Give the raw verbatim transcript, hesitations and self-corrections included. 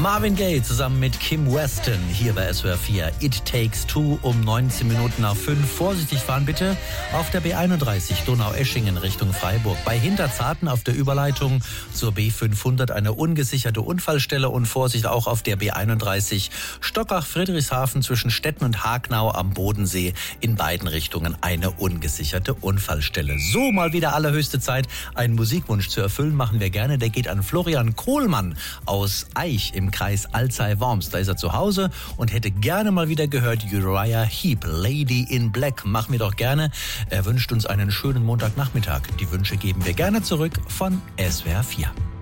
Marvin Gaye zusammen mit Kim Weston hier bei S W R vier. It Takes Two um neunzehn Minuten nach fünf. Vorsichtig fahren bitte auf der B einunddreißig Donaueschingen Richtung Freiburg. Bei Hinterzarten auf der Überleitung zur B fünfhundert eine ungesicherte Unfallstelle und Vorsicht auch auf der B einunddreißig Stockach-Friedrichshafen zwischen Stetten und Hagnau am Bodensee in beiden Richtungen eine ungesicherte Unfallstelle. So, mal wieder allerhöchste Zeit, einen Musikwunsch zu erfüllen, machen wir gerne. Der geht an Florian Kohlmann aus Eich im Kreis Alzey-Worms. Da ist er zu Hause und hätte gerne mal wieder gehört Uriah Heep, Lady in Black. Machen wir doch gerne. Er wünscht uns einen schönen Montagnachmittag. Die Wünsche geben wir gerne zurück von S W R vier.